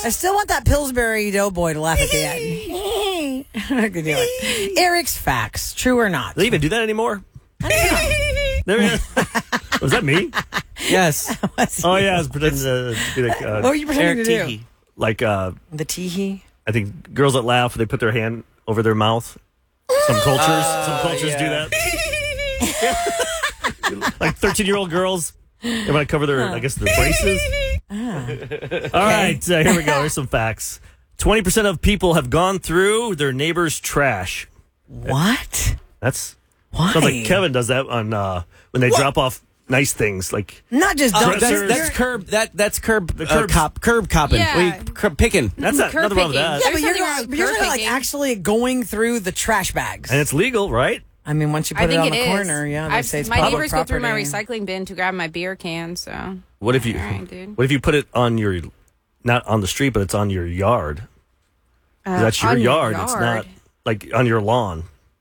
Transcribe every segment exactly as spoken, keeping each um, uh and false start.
I still want that Pillsbury Doughboy to laugh at the end. I could do it. Eric's facts, true or not? Do they even do that anymore? There he is. Was that me? Yes. Oh, yeah. I was pretending to be like... Uh, what were you pretending Eric to do? Teehee. Like, uh, The teehee? I think girls that laugh, they put their hand over their mouth. Some cultures, uh, some cultures yeah. do that. Like thirteen-year-old girls, they want to cover their, I guess, their braces. Ah. All right, uh, here we go. Here's some facts. twenty percent of people have gone through their neighbor's trash. What? That's... Why? Sounds like Kevin does that on uh, when they What? drop off nice things. Like Not just Uh, don't. that's, Dressers. that's curb. That that's curb. The Uh, curbs. cop. Curb copping. Yeah. What are you- curb picking. that's not, Curb nothing wrong with picking. that. Yeah, but There's you're nothing wrong not, with but you're curb not like picking. actually going through the trash bags. And it's legal, right? I mean, once you I put it think on the it is. corner, yeah, they I've- say it's my public neighbors go through my property. recycling bin to grab my beer can, so. What if you? All right, dude. What if you put it on your, not on the street, but it's on your yard? 'Cause Uh, that's your on your yard. It's not like on your lawn.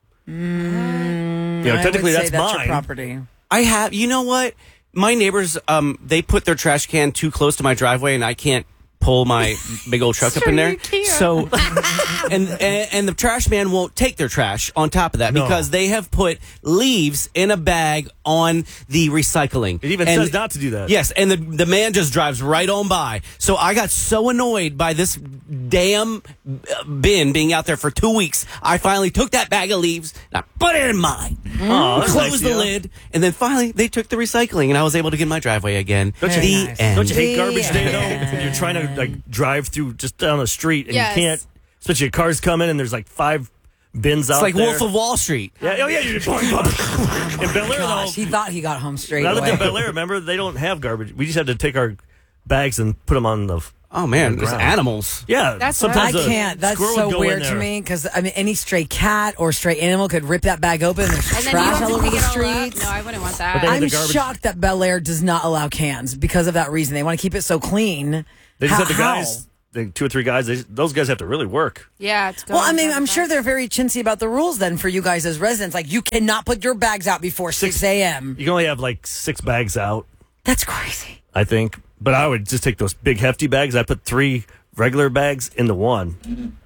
Mm, You know, I technically would that's say that's mine. your property. I have. You know what? My neighbors, um, they put their trash can too close to my driveway, and I can't pull my big old truck up in there. you can't. So, and, and and the trash man won't take their trash on top of that No. because they have put leaves in a bag on the recycling. It even And- says not to do that. Yes, and the the man just drives right on by. So I got so annoyed by this damn uh, bin being out there for two weeks. I finally took that bag of leaves and I put it in mine. Oh, that's Closed nice, the yeah. lid, and then finally they took the recycling, and I was able to get my driveway again. Don't you- the Very nice. end. Don't you hate garbage day though? Yeah. When you're trying to like drive through just down the street and Yes. you can't, especially cars coming and there's like five bins out It's like there. Wolf of Wall Street. Yeah, oh yeah, you're just going. In Bel Air though, Gosh, he thought he got home straight I lived away. in Bel Air. Remember, they don't have garbage. We just have to take our bags and put them on the. Oh man, On the there's ground. animals. Yeah, That's I sometimes a can't. That's squirrel would so go in weird to there. me because I mean, any stray cat or stray animal could rip that bag open. And there's And then you trash have all to over pick the it all streets. up. No, I wouldn't want But that. then- I'm the garbage- shocked that Bel Air does not allow cans because of that reason. They want to keep it so clean. They just How- have the guys, the two or three guys. They, those guys have to really work. Yeah, it's good. Well, I mean, I'm sure they're very chintzy about the rules then for you guys as residents. Like, you cannot put your bags out before six a.m. You can only have like six bags out, That's crazy. I think. But I would just take those big hefty bags. I put three regular bags into one.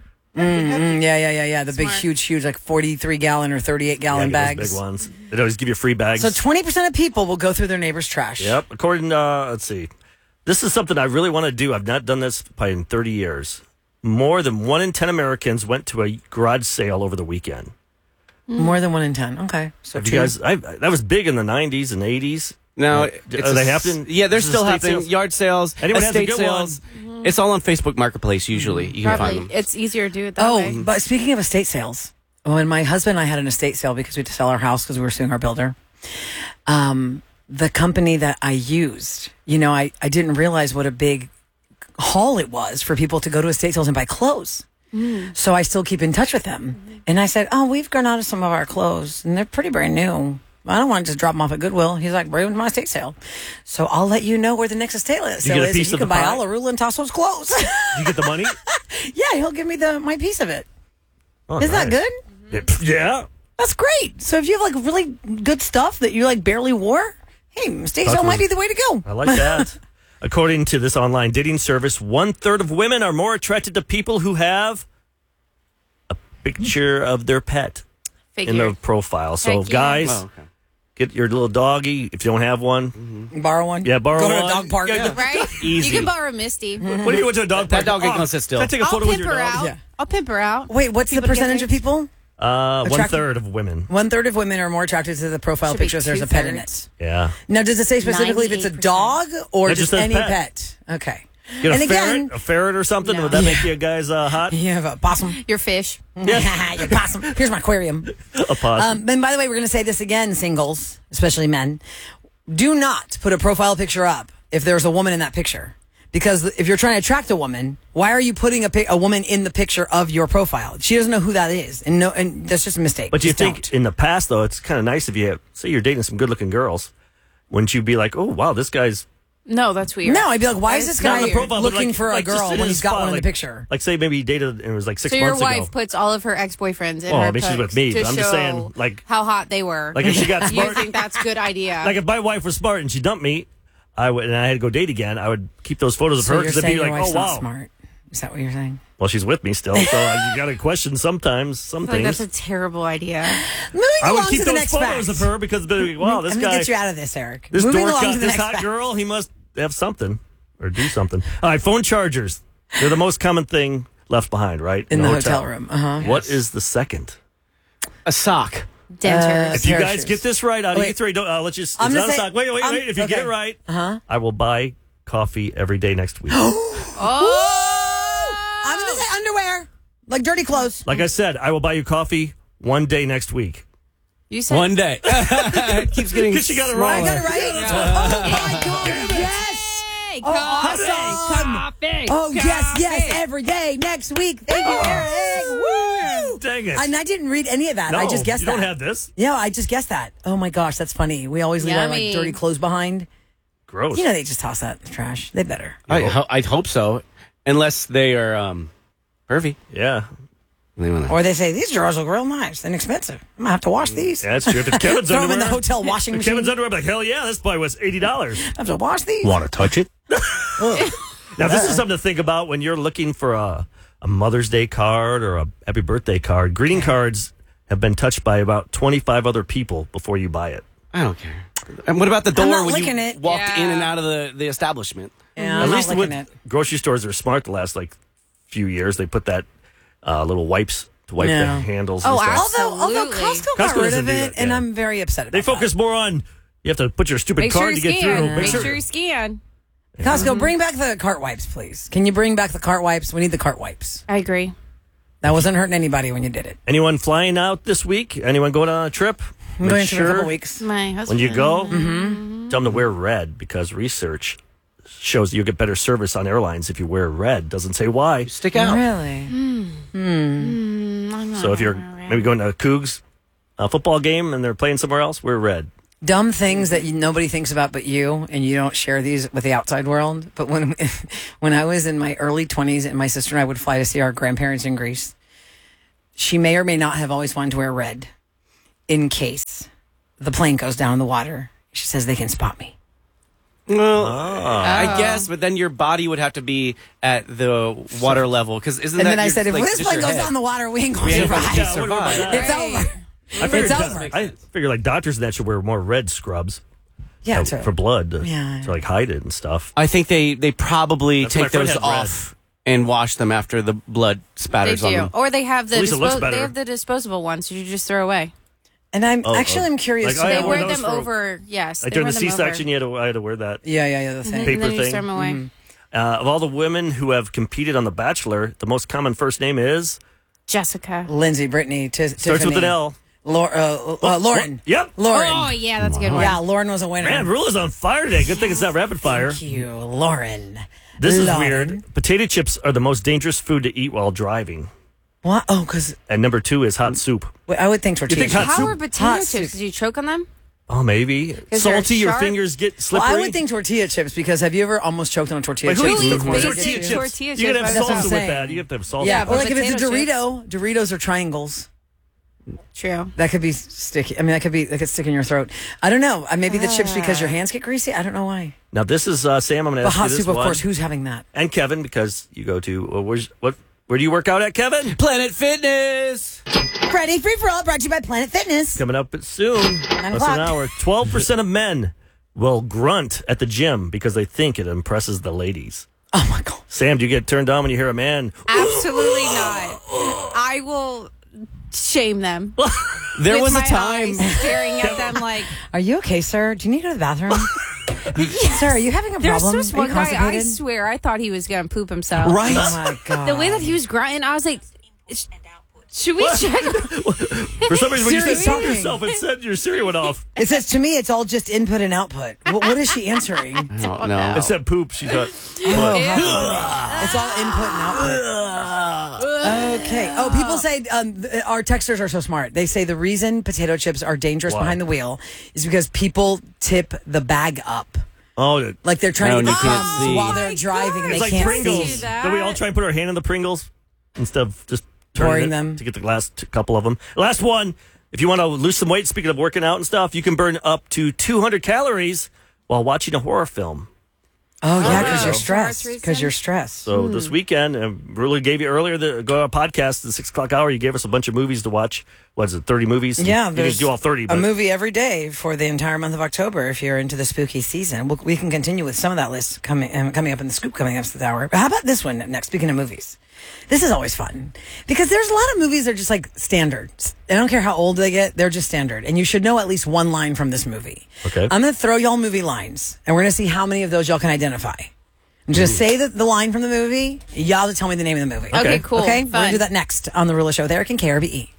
Mm, yeah, yeah, yeah, yeah. The big, Smart. huge, huge, like forty-three gallon or thirty-eight Yeah, gallon get those bags. big ones. They always give you free bags. So twenty percent of people will go through their neighbor's trash. Yep. According to, uh, let's see. This is something I really want to do. I've not done this probably in thirty years. More than one in ten Americans went to a garage sale over the weekend. More than one in ten. Okay. So Have two. you guys, I, that was big in the nineties and eighties. No, Are they happening? Yeah, they're Is it still estate happening. sales? Yard sales, Anyone has a estate good sales. It's all on Facebook Marketplace usually. You can Probably. find them. It's easier to do it that Oh, way. but speaking of estate sales, when my husband and I had an estate sale because we had to sell our house because we were suing our builder, um, the company that I used, you know, I, I didn't realize what a big haul it was for people to go to estate sales and buy clothes. So I still keep in touch with them. And I said, oh, we've gone out of some of our clothes and they're pretty brand new. I don't want to just drop them off at Goodwill. He's like, bring them to my estate sale. So I'll let you know where the next estate sale get a is. piece and you of can the buy pie? all of Rula and Tasso's clothes. You get the money? Yeah, he'll give me the my piece of it. Oh, Isn't that nice. good? Yeah. Yeah. That's great. So if you have like really good stuff that you like barely wore, hey, estate Talk sale to might us. be the way to go. I like that. According to this online dating service, one third of women are more attracted to people who have a picture of their pet Figure. in their profile. So, Heck yeah. guys, Oh, okay. get your little doggy if you don't have one. Borrow one. Yeah, borrow Go one. to a dog park. Yeah, Right? Easy. You can borrow Misty. What do you went to a dog park? That dog ain't Oh, gonna sit still. Can I take a I'll photo with pimp your her dog? out. Yeah. I'll pimp her out. Wait, what's the People get percentage of theirs. people? Uh, one Attracted- third of women. One third of women are more attracted to the profile Should be picture if there's a pet in it. two-thirds. Yeah. Now, does it say specifically if it's a ninety-eight percent. dog or It just just says any pet. pet? Okay. Get a and ferret, again, a ferret or something. No. Would that Yeah. make you guys uh, hot? you have a possum. Your fish. Your possum. Here's my aquarium. A pause. Um, and by the way, we're going to say this again, singles, especially men. Do not put a profile picture up if there's a woman in that picture. Because if you're trying to attract a woman, why are you putting a, pic- a woman in the picture of your profile? She doesn't know who that is. And no, and that's just a mistake. But you Just think don't. in the past, though, it's kind of nice if you have, say you're dating some good looking girls. Wouldn't you be like, oh, wow, this guy's No, that's weird. No, I'd be like, why is this Not guy on the profile, but looking like- for a like just girl in when his he's got spot, one in like- the picture? Like, say maybe he dated and it was like six So your months wife ago. puts all of her ex-boyfriends in Oh, her I mean, she's pics with me, to but I'm just show saying, like- how hot they were. Like, if she got you smart, think that's a good idea? like if my wife was smart and she dumped me, I would, and I had to go date again, I would keep those photos of So her you're because I'd saying be your like, wife's oh, not wow. smart. Is that what you're saying? Well, she's with me still, so I, you got to question sometimes some I feel like things. that's a terrible idea. Moving I would along keep to the those next photos fact. of her because, wow, this I'm gonna guy, get you out of this, Eric. this Moving dork along got to the this next hot fact. girl. He must have something or do something. All right, phone chargers. They're the most common thing left behind, right? In the hotel room. Uh-huh. What is the second? A sock. Dentures. If you Pair of guss shoes. get this right, out of Wait. you three, don't, uh, let's just. I'm It's gonna not a say- sock. Wait, wait, I'm- wait. If you get it okay. right, Uh-huh. I will buy coffee every day next week. oh! I'm going to say underwear. Like dirty clothes. Like I said, I will buy you coffee one day next week. You said One day. It keeps getting Because she got it smaller. right. I got it right? Oh, my God. Yes. Hey, Oh, coffee, awesome. coffee, Oh, yes, coffee. yes. Every day next week. Thank you, Eric. Woo. Dang it. And I didn't read any of that. no, I just guessed you that. don't have this. Yeah, I just guessed that. Oh, my gosh. That's funny. We always leave our like Yummy. dirty clothes behind. Gross. You know, they just toss that in the trash. They better. I, ho- I'd hope so. Unless they are um, pervy. yeah. They wanna- Or they say, these drawers look real nice and expensive. I'm going to have to wash these. Yeah, that's true. If it's Kevin's Throw them in underwear. the hotel washing if machine. Kevin's underwear, I'm like, hell yeah, this probably was eighty dollars. I have to wash these. Want to touch it? Now, this is something to think about when you're looking for a, a Mother's Day card or a happy birthday card. Greeting cards have been touched by about twenty-five other people before you buy it. I don't care. And what about the I'm door not when you licking it. walked Yeah. in and out of the, the establishment? Yeah, At I'm least not with licking it. grocery stores are smart the last like few years. They put that uh, little wipes to wipe Yeah. the handles. Oh, and stuff. Although, although Absolutely. Costco got Costco rid doesn't of do it, that, and yeah. I'm very upset about They focus more on you have to put your stupid Make sure card you to get scan. through. Make sure you scan. that. Costco, bring back the cart wipes, please. Can you bring back the cart wipes? We need the cart wipes. I agree. That wasn't hurting anybody when you did it. Anyone flying out this week? Anyone going on a trip? I'm Make going to in a sure couple weeks. My husband. when you go, Mm-hmm. tell them to wear red because research shows that you'll get better service on airlines if you wear red. Doesn't say why. Stick out. Really? So if you're maybe going to a Cougs uh, football game and they're playing somewhere else, wear red. Dumb things that you, nobody thinks about but you, and you don't share these with the outside world. But when when I was in my early twenties and my sister and I would fly to see our grandparents in Greece, she may or may not have always wanted to wear red in case the plane goes down in the water. She says they can spot me. Well, Ah. I guess, but then your body would have to be at the water level because isn't And that then I your- said, if like, this just plane your goes head? down in the water, we ain't going We to ain't gonna survive. survive. It's over. I figured, It's that- over. I figure like doctors and that should wear more red scrubs Yeah, uh, to- for blood to, Yeah. to like hide it and stuff. I think they, they probably That's why my take friend those had red. off and wash them after the blood They spatters on do. them. Or they have the At least it looks dispo- better. they have the disposable ones that you just throw away. And I'm Oh, actually oh. I'm curious. Like, I to They know know- wear those them for- over. Yes. Like they during the wear them C-section, over. you had to, I had to wear that. yeah, yeah, yeah. The thing. Paper and then you just thing. throw them away. Uh, of all the women who have competed on The Bachelor, the most common first name is Jessica. Lindsay, Brittany, T- starts Tiffany, with an L. Laura, uh, uh, Lauren. Yep. Lauren. Oh, yeah, that's a good one. Yeah, Lauren was a winner. Man, Rula's on fire today. Good thing it's not rapid fire. Thank you, Lauren. This is Lauren. weird. Potato chips are the most dangerous food to eat while driving. What? Oh, because And number two is hot soup. I would think tortilla think hot chips. How soup? are potato Hot chips? soup. Did you choke on them? Oh, maybe. they're Salty, your sharp? fingers get Well, slippery. I would think tortilla chips because have you ever almost choked on a tortilla Like, who chip? eats Who the eats tortilla basic chips? tortilla You chips gotta by have themselves? salsa with Saying. that. You have to have salsa. Yeah, but or like if it's a potato Dorito, Doritos are triangles. True. That could be sticky. I mean, that could be that could stick in your throat. I don't know. Uh, Maybe the chips because your hands get greasy. I don't know why. Now, this is uh, Sam. I'm going to But ask you hot this soup, of one. course. Who's having that? And Kevin, because you go to uh, where's what? Where do you work out at, Kevin? Planet Fitness. Friday Free for All brought to you by Planet Fitness. Coming up soon. Less o'clock. than an hour. Twelve percent of men will grunt at the gym because they think it impresses the ladies. Oh my god. Sam, do you get turned on when you hear a man? Absolutely not. I will shame them. There with was a my time. eyes staring at them like, Are you okay, sir? Do you need to go to the bathroom? Sir, are you having a there's problem? this Are you one guy, I constipated? swear, I thought he was going to poop himself. Right? Oh my god. The way that he was grunting, I was like, "Sh- should we check? For some reason, when you said Siri's talk talking. yourself, it said your Siri went off. It says to me, it's all just input and output. What, what is she answering? I don't know. It said poop. She thought. It's all input and output. Okay. Oh, people say um, th- our texters are so smart. They say the reason potato chips are dangerous Why? behind the wheel is because people tip the bag up. Oh, it- Like they're trying No, to and get you can't crumbs see. while Oh they're my driving and God. they it's like can't Pringles. see. see that. Do we all try and put our hand in the Pringles instead of just Pouring turning it them. to get the last t- couple of them? Last one. If you want to lose some weight, speaking of working out and stuff, you can burn up to two hundred calories while watching a horror film. Oh, yeah, because yeah. you're For stressed. arts Because reason? you're stressed. So this weekend, uh, really gave you earlier the go our podcast the six o'clock hour. You gave us a bunch of movies to watch. What is it, thirty movies? Yeah, you there's didn't do all thirty. a But movie every day for the entire month of October if you're into the spooky season. We'll, we can continue with some of that list coming um, coming up in the scoop coming up this hour. But how about this one next? Speaking of movies, this is always fun because there's a lot of movies that are just like standard. I don't care how old they get; they're just standard, and you should know at least one line from this movie. Okay. I'm going to throw y'all movie lines, and we're going to see how many of those y'all can identify. I'm just say the, the line from the movie. Y'all to tell me the name of the movie. Okay, cool. Okay, we're Fun. gonna do that next on the Rula Show with Eric and K R B E.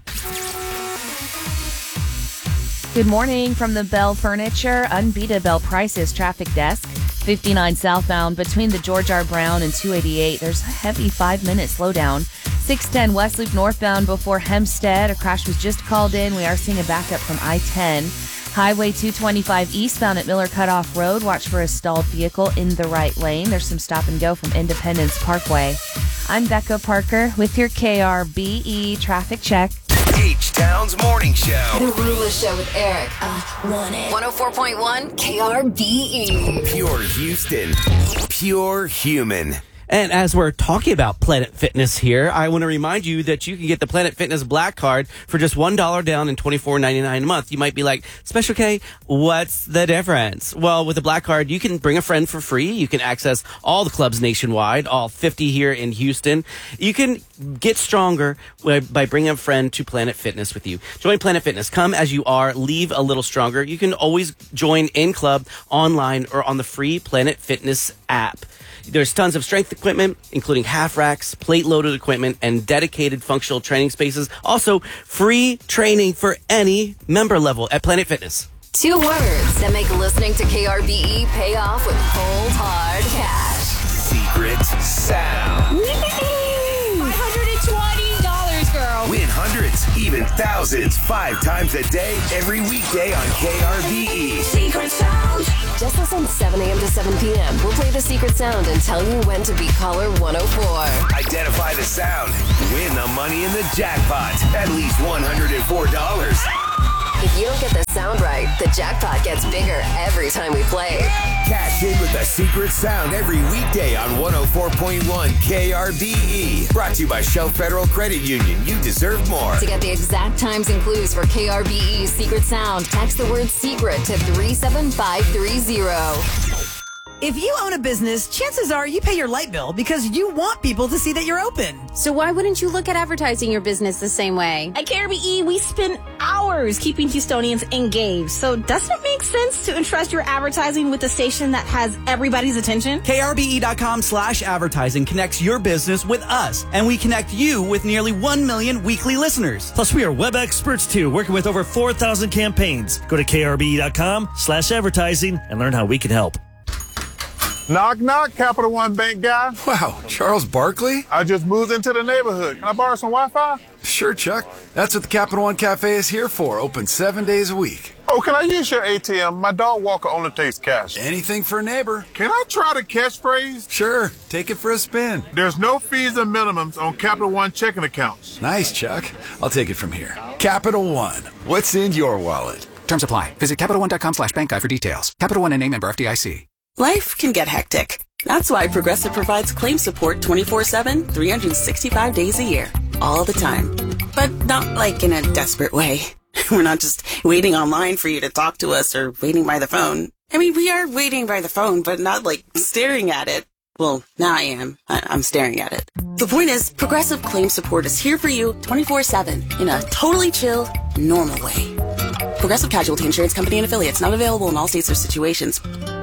Good morning from the Bell Furniture Unbeatable Bell Prices traffic desk. fifty-nine southbound between the George R. Brown and two eighty-eight. There's a heavy five-minute slowdown. six ten West Loop northbound before Hempstead. A crash was just called in. We are seeing a backup from I ten. Highway two twenty-five eastbound at Miller Cutoff Road. Watch for a stalled vehicle in the right lane. There's some stop and go from Independence Parkway. I'm Becca Parker with your K R B E traffic check. H-Town's morning show. The Rula Show with Eric. Uh, want it. one oh four point one K R B E. Pure Houston. Pure human. And as we're talking about Planet Fitness here, I want to remind you that you can get the Planet Fitness Black Card for just one dollar down and twenty-four ninety-nine a month. You might be like, Special K, what's the difference? Well, with the Black Card, you can bring a friend for free. You can access all the clubs nationwide, all fifty here in Houston. You can get stronger by bringing a friend to Planet Fitness with you. Join Planet Fitness. Come as you are. Leave a little stronger. You can always join in club, online, or on the free Planet Fitness app. There's tons of strength equipment, including half racks, plate-loaded equipment, and dedicated functional training spaces. Also, free training for any member level at Planet Fitness. Two words that make listening to K R B E pay off with cold, hard cash. Secret sound. five hundred twenty dollars, girl. Win hundreds, even thousands, five times a day, every weekday on K R B E. Secret sound. Just listen seven a.m. to seven p.m. We'll play the secret sound and tell you when to be caller one oh four. Identify the sound. Win the money in the jackpot. At least one hundred four dollars. If you don't get the sound right, the jackpot gets bigger every time we play. Cash in with the secret sound every weekday on one oh four point one K R B E. Brought to you by Shell Federal Credit Union. You deserve more. To get the exact times and clues for K R B E's Secret Sound, text the word secret to three seven five three zero. If you own a business, chances are you pay your light bill because you want people to see that you're open. So why wouldn't you look at advertising your business the same way? At K R B E, we spend hours keeping Houstonians engaged. So doesn't it make sense to entrust your advertising with a station that has everybody's attention? K R B E dot com slash advertising connects your business with us, and we connect you with nearly one million weekly listeners. plus, we are web experts too, working with over four thousand campaigns. Go to K R B E dot com slash advertising and learn how we can help. Knock, knock, Capital One Bank guy. Wow, Charles Barkley? I just moved into the neighborhood. Can I borrow some Wi-Fi? Sure, Chuck. That's what the Capital One Cafe is here for. Open seven days a week. Oh, can I use your A T M? My dog Walker only takes cash. Anything for a neighbor. Can I try the catchphrase? Sure, take it for a spin. There's no fees and minimums on Capital One checking accounts. Nice, Chuck. I'll take it from here. Capital One. What's in your wallet? Terms apply. Visit Capital One dot com slash bank guide for details. Capital One and A member F D I C. Life can get hectic. That's why Progressive provides claim support twenty-four seven, three hundred sixty-five days a year. All the time. But not like in a desperate way. We're not just waiting online for you to talk to us or waiting by the phone. I mean, we are waiting by the phone, but not like staring at it. Well, now I am. I- I'm staring at it. The point is, Progressive claim support is here for you twenty-four seven in a totally chill, normal way. Progressive Casualty Insurance Company and Affiliates, not available in all states or situations.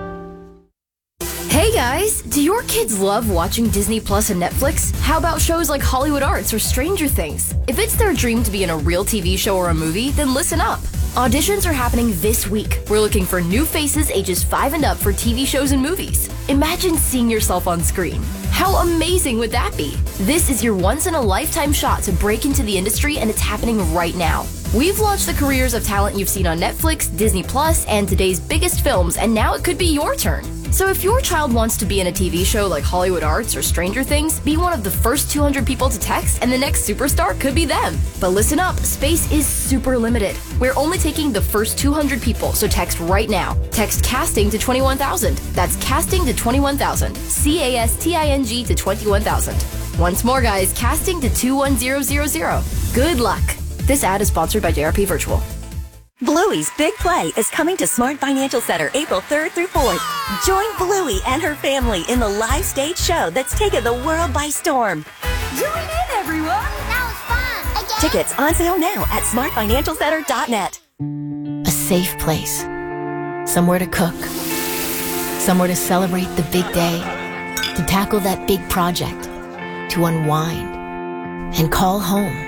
Hey guys, do your kids love watching Disney Plus and Netflix? How about shows like Hollywood Arts or Stranger Things? If it's their dream to be in a real T V show or a movie, then listen up. Auditions are happening this week. We're looking for new faces ages five and up for T V shows and movies. Imagine seeing yourself on screen. How amazing would that be? This is your once-in-a-lifetime shot to break into the industry, and it's happening right now. We've launched the careers of talent you've seen on Netflix, Disney Plus, and today's biggest films, and now it could be your turn. So if your child wants to be in a T V show like Hollywood Arts or Stranger Things, be one of the first two hundred people to text, and the next superstar could be them. But listen up, space is super limited. We're only taking the first two hundred people, so text right now. Text casting to twenty-one thousand. That's casting to twenty-one thousand. C A S T I N G to twenty-one thousand. Once more, guys, casting to two one zero zero zero. Good luck. This ad is sponsored by J R P Virtual. Bluey's Big Play is coming to Smart Financial Center April third through fourth. Join Bluey and her family in the live stage show that's taken the world by storm. Join in, everyone! That was fun! Again. Tickets on sale now at smart financial center dot net. A safe place. Somewhere to cook. Somewhere to celebrate the big day. To tackle that big project. To unwind. And call home.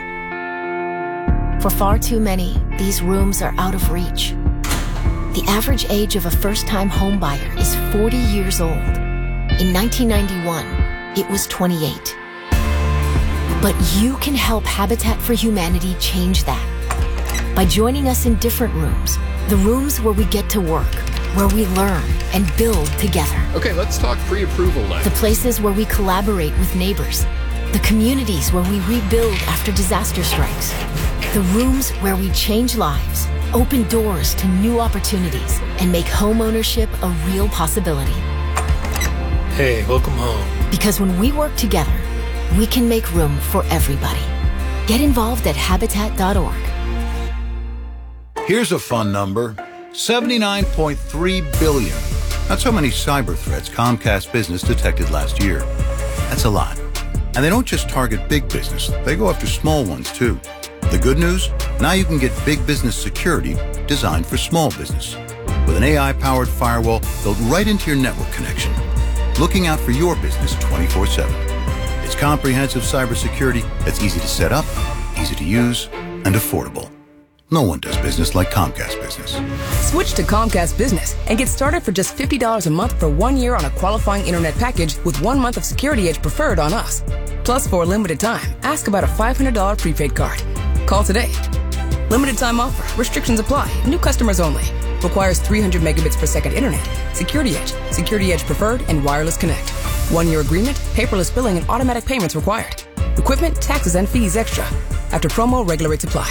For far too many, these rooms are out of reach. The average age of a first-time homebuyer is forty years old. In nineteen ninety-one, it was twenty-eight. But you can help Habitat for Humanity change that by joining us in different rooms, the rooms where we get to work, where we learn and build together. Okay, let's talk pre-approval then. The places where we collaborate with neighbors, the communities where we rebuild after disaster strikes. The rooms where we change lives, open doors to new opportunities, and make home ownership a real possibility. Hey, welcome home. Because when we work together, we can make room for everybody. Get involved at habitat dot org. Here's a fun number. seventy-nine point three billion. That's how many cyber threats Comcast Business detected last year. That's a lot. And they don't just target big business, they go after small ones too. The good news? Now you can get big business security designed for small business. With an A I-powered firewall built right into your network connection. Looking out for your business twenty-four seven. It's comprehensive cybersecurity that's easy to set up, easy to use, and affordable. No one does business like Comcast Business. Switch to Comcast Business and get started for just fifty dollars a month for one year on a qualifying internet package with one month of Security Edge Preferred on us. Plus, for a limited time, ask about a five hundred dollars prepaid card. Call today. Limited time offer. Restrictions apply. New customers only. Requires three hundred megabits per second internet. Security Edge, Security Edge Preferred, and Wireless Connect. One-year agreement, paperless billing, and automatic payments required. Equipment, taxes, and fees extra. After promo, regular rates apply.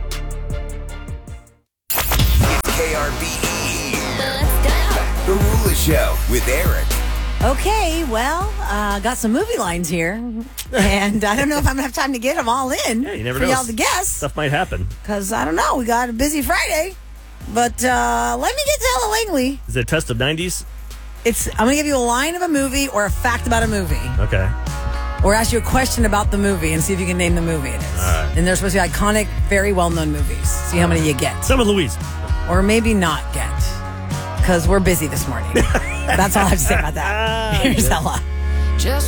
K R B E. The Rula Show with Eric. Okay, well, uh, got some movie lines here, and I don't know if I'm gonna have time to get them all in Yeah, you never for know. y'all to guess. Stuff might happen. Because I don't know, we got a busy Friday, but uh, let me get to Ella Langley. Is it a test of nineties? It's I'm gonna give you a line of a movie or a fact about a movie, Okay. or ask you a question about the movie and see if you can name the movie it is. All right. And they're supposed to be iconic, very well-known movies. See how many you get. Some of Louise. Or maybe not get, because we're busy this morning. That's all I have to say about that. Here's Ella. Just